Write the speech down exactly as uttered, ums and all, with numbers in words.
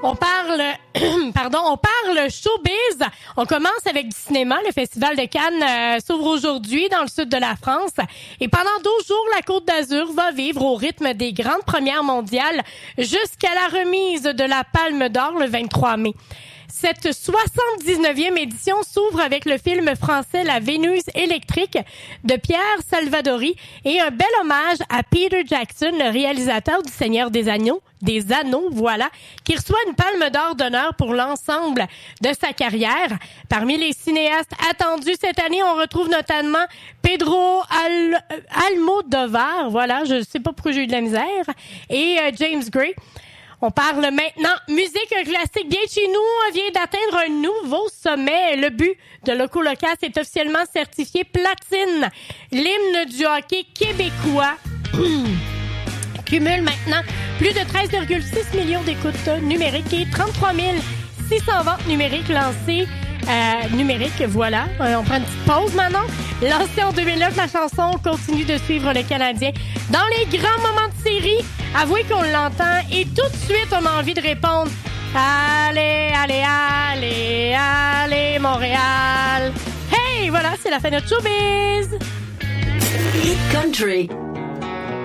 On parle, pardon, on parle showbiz. On commence avec du cinéma. Le Festival de Cannes euh, s'ouvre aujourd'hui dans le sud de la France. Et pendant douze jours, la Côte d'Azur va vivre au rythme des grandes premières mondiales jusqu'à la remise de la Palme d'Or le vingt-trois mai. Cette soixante-dix-neuvième édition s'ouvre avec le film français La Vénus électrique de Pierre Salvadori et un bel hommage à Peter Jackson, le réalisateur du Seigneur des Anneaux, des Anneaux, voilà, qui reçoit une palme d'or d'honneur pour l'ensemble de sa carrière. Parmi les cinéastes attendus cette année, on retrouve notamment Pedro Al- Almodovar, voilà, je sais pas pourquoi j'ai eu de la misère, et euh, James Gray. On parle maintenant musique, un classique bien chez nous vient d'atteindre un nouveau sommet. Le but de Loco Locas est officiellement certifié platine. L'hymne du hockey québécois cumule maintenant plus de treize virgule six millions d'écoutes numériques et trente-trois mille six cents ventes numériques lancées. Euh, numérique, voilà. Euh, on prend une petite pause maintenant. Lancée en deux mille neuf, la chanson continue de suivre le Canadien dans les grands moments de série. Avouez qu'on l'entend et tout de suite, on a envie de répondre « Allez, allez, allez, allez, Montréal! » Hey, voilà, c'est la fin de notre showbiz! Hit Country.